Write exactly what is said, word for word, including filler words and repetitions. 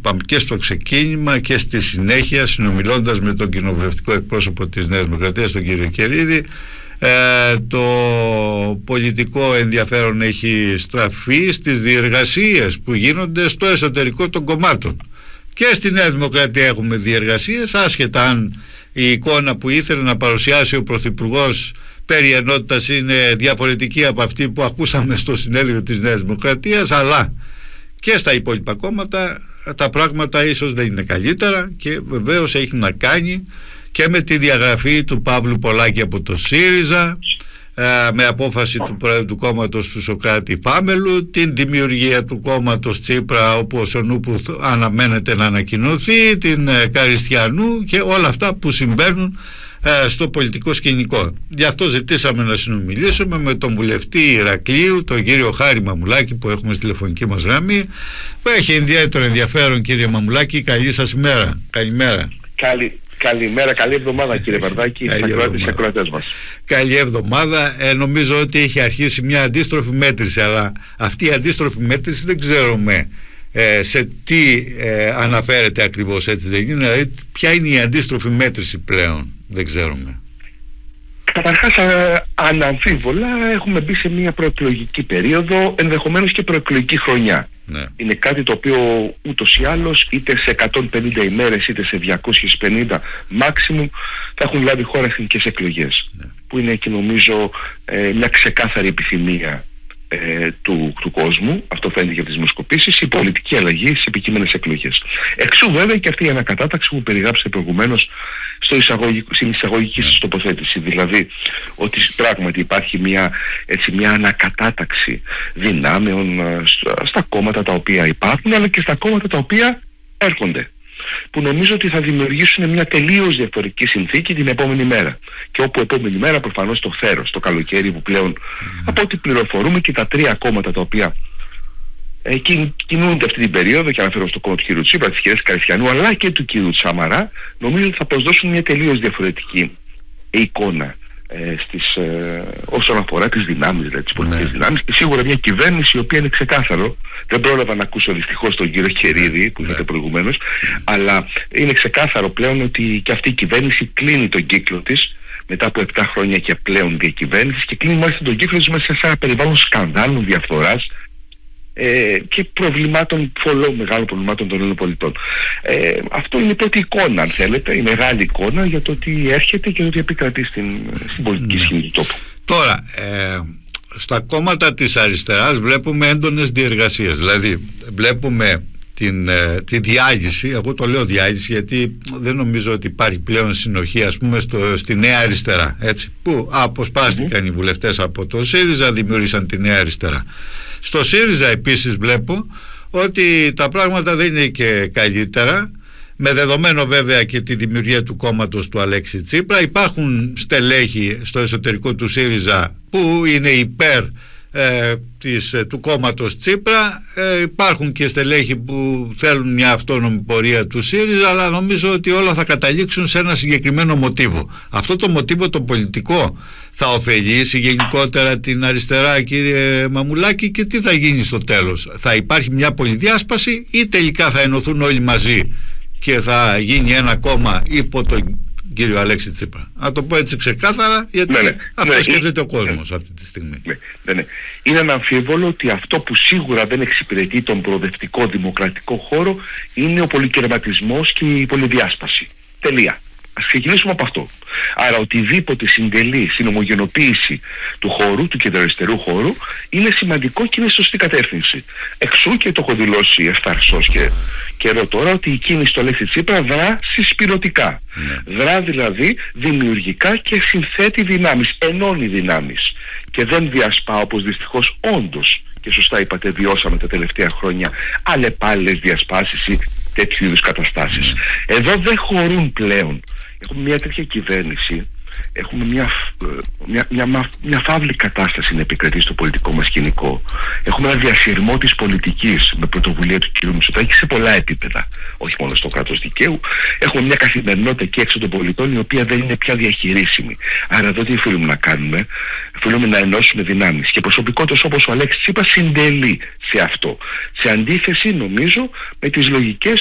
είπαμε και στο ξεκίνημα και στη συνέχεια, συνομιλώντας με τον κοινοβουλευτικό εκπρόσωπο της Νέας Δημοκρατίας, τον κύριο Κερίδη, ε, το πολιτικό ενδιαφέρον έχει στραφεί στις διεργασίες που γίνονται στο εσωτερικό των κομμάτων. Και στη Νέα Δημοκρατία έχουμε διεργασίες, άσχετα αν η εικόνα που ήθελε να παρουσιάσει ο Πρωθυπουργός περί ενότητας είναι διαφορετική από αυτή που ακούσαμε στο συνέδριο της Νέας Δημοκρατίας, αλλά και στα υπόλοιπα κόμματα τα πράγματα ίσως δεν είναι καλύτερα, και βεβαίως έχει να κάνει και με τη διαγραφή του Παύλου Πολάκη από το ΣΥΡΙΖΑ, με απόφαση του Πρόεδρου του κόμματος του Σωκράτη Φάμελου, την δημιουργία του κόμματος Τσίπρα, όπου ο Σονούπου αναμένεται να ανακοινωθεί, την Καριστιανού και όλα αυτά που συμβαίνουν στο πολιτικό σκηνικό. Γι' αυτό ζητήσαμε να συνομιλήσουμε με τον βουλευτή Ηρακλείου, τον κύριο Χάρη Μαμουλάκη, που έχουμε στη τηλεφωνική μας γραμμή, που έχει ιδιαίτερο ενδιαφέρον. Κύριε Μαμουλάκη, καλή σας ημέρα. Καλημέρα. Καλή, καλημέρα, καλή εβδομάδα κύριε Βαρδάκη, στις ακροατές μας. Καλή εβδομάδα. Ε, νομίζω ότι έχει αρχίσει μια αντίστροφη μέτρηση, αλλά αυτή η αντίστροφη μέτρηση δεν ξέρουμε ε, σε τι ε, αναφέρεται ακριβώς, έτσι δεν είναι? Δηλαδή, ποια είναι η αντίστροφη μέτρηση πλέον? Δεν ξέρουμε. Καταρχάς, αναμφίβολα έχουμε μπει σε μια προεκλογική περίοδο, ενδεχομένως και προεκλογική χρονιά. Ναι. Είναι κάτι το οποίο ούτως ή άλλως, είτε σε εκατόν πενήντα ημέρες είτε σε διακόσιες πενήντα maximum, θα έχουν λάβει χώρα εθνικές εκλογές. Ναι. Που είναι και νομίζω ε, μια ξεκάθαρη επιθυμία ε, του, του κόσμου. Αυτό φαίνεται και από τις δημοσκοπήσεις, η πολιτική αλλαγή στις επικείμενες εκλογές. Εξού βέβαια και αυτή η ανακατάταξη που περιγράψατε προηγουμένως στο εισαγωγικό, στην εισαγωγική σας τοποθέτηση, δηλαδή ότι πράγματι υπάρχει μια, έτσι, μια ανακατάταξη δυνάμεων στα, στα κόμματα τα οποία υπάρχουν, αλλά και στα κόμματα τα οποία έρχονται, που νομίζω ότι θα δημιουργήσουν μια τελείως διαφορετική συνθήκη την επόμενη μέρα. Και όπου επόμενη μέρα προφανώς το θέρος, το καλοκαίρι που πλέον mm. από ό,τι πληροφορούμε και τα τρία κόμματα τα οποία Ε, κινούνται αυτή την περίοδο, και αναφέρω στο κόμμα του κ. Τσίπρα, της κυρίας Καριστιανού, αλλά και του κ. Σαμαρά, νομίζω ότι θα προσδώσουν μια τελείως διαφορετική εικόνα ε, στις, ε, όσον αφορά τις δυνάμεις, δηλαδή τις πολιτικές ναι. δυνάμεις, και σίγουρα μια κυβέρνηση η οποία είναι ξεκάθαρο. Δεν πρόλαβα να ακούσω δυστυχώς τον κύριο Κερίδη που είπατε ναι. προηγουμένως, αλλά είναι ξεκάθαρο πλέον ότι και αυτή η κυβέρνηση κλείνει τον κύκλο της μετά από επτά χρόνια και πλέον διακυβέρνησης, και κλείνει μάλιστα τον κύκλο της μέσα σε ένα περιβάλλον σκανδάλων, διαφθοράς Ε, και προβλημάτων, πολλών μεγάλων προβλημάτων των Ελλήνων πολιτών. Ε, αυτό είναι η πρώτη εικόνα, αν θέλετε, η μεγάλη εικόνα για το τι έρχεται και το τι επικρατεί στην, στην πολιτική ναι. σκηνή του τόπου. Τώρα, ε, στα κόμματα της αριστεράς βλέπουμε έντονες διεργασίες. Δηλαδή, βλέπουμε την, ε, τη διάγηση, εγώ το λέω διάγηση γιατί δεν νομίζω ότι υπάρχει πλέον συνοχή, ας πούμε, στο, στη Νέα Αριστερά, έτσι, που αποσπάστηκαν mm-hmm. οι βουλευτές από το ΣΥΡΙΖΑ, δημιούργησαν τη Νέα Αριστερά. Στο ΣΥΡΙΖΑ επίσης βλέπω ότι τα πράγματα δεν είναι και καλύτερα, με δεδομένο βέβαια και τη δημιουργία του κόμματος του Αλέξη Τσίπρα. Υπάρχουν στελέχη στο εσωτερικό του ΣΥΡΙΖΑ που είναι υπέρ ε, της, του κόμματος Τσίπρα, ε, υπάρχουν και στελέχη που θέλουν μια αυτόνομη πορεία του ΣΥΡΙΖΑ, αλλά νομίζω ότι όλα θα καταλήξουν σε ένα συγκεκριμένο μοτίβο. Αυτό το μοτίβο, το πολιτικό, θα ωφελήσει γενικότερα την αριστερά, κύριε Μαμουλάκη, και τι θα γίνει στο τέλος? Θα υπάρχει μια πολυδιάσπαση ή τελικά θα ενωθούν όλοι μαζί και θα γίνει ένα κόμμα υπό τον κύριο Αλέξη Τσίπρα? Να το πω έτσι ξεκάθαρα, γιατί ναι, ναι, αυτό ναι, σκέφτεται ναι, ο κόσμος ναι, αυτή τη στιγμή. Ναι, ναι, ναι. Είναι αναμφίβολο ότι αυτό που σίγουρα δεν εξυπηρετεί τον προοδευτικό δημοκρατικό χώρο είναι ο πολυκερματισμός και η πολυδιάσπαση. Τελεία. Ας ξεκινήσουμε από αυτό. Άρα οτιδήποτε συντελεί στην ομογενοποίηση του χώρου, του κεντροαριστερού χώρου, είναι σημαντικό και είναι σωστή κατεύθυνση. Εξού και το έχω δηλώσει ευθαρσώς και καιρό τώρα, ότι η κίνηση του Αλέξη Τσίπρα δρά συσπηρωτικά. Ναι. Δρά δηλαδή δημιουργικά και συνθέτει δυνάμεις, ενώνει δυνάμεις. Και δεν διασπά, όπως δυστυχώς όντως και σωστά είπατε βιώσαμε τα τελευταία χρόνια, αλλεπάλληλες διασπάσεις ή τέτοιου είδους καταστάσεις. Mm. Εδώ δεν χωρούν πλέον. Έχουμε μια τέτοια κυβέρνηση, έχουμε μια, μια, μια, μια φαύλη κατάσταση να επικρατεί στο πολιτικό μας σκηνικό. Έχουμε ένα διασυρμό της πολιτικής με πρωτοβουλία του κ. Μητσοτάκη σε πολλά επίπεδα, όχι μόνο στο κράτος δικαίου. Έχουμε μια καθημερινότητα εκεί έξω των πολιτών η οποία δεν είναι πια διαχειρίσιμη. Άρα εδώ τι οφείλουμε να κάνουμε? Οφείλουμε να ενώσουμε δυνάμεις, και προσωπικότητες όπως ο Αλέξης Τσίπρας συντελεί σε αυτό, σε αντίθεση νομίζω με τις λογικές